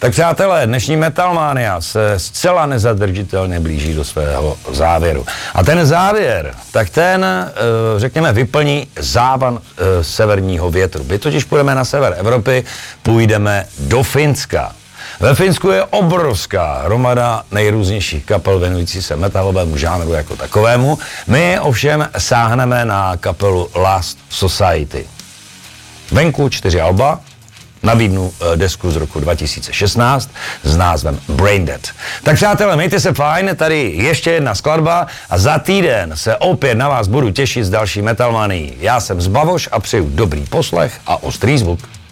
Tak přátelé, dnešní Metalmania se zcela nezadržitelně blíží do svého závěru. A ten závěr, tak ten, řekněme, vyplní závan severního větru. My totiž půjdeme na sever Evropy, půjdeme do Finska. Ve Finsku je obrovská hromada nejrůznějších kapel věnující se metalovému žánru jako takovému. My ovšem sáhneme na kapelu Last Society. Venku 4 alba, nabídnu desku z roku 2016 s názvem Braindead. Tak přátelé, mějte se fajn, tady ještě jedna skladba a za týden se opět na vás budu těšit s další Metalmanií. Já jsem Zbavoš a přeju dobrý poslech a ostrý zvuk.